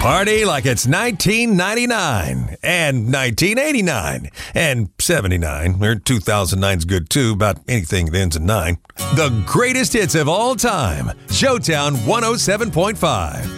Party like it's 1999 and 1989 and 79 or 2009's good too, about anything that ends in 9. The greatest hits of all time. Showtown 107.5.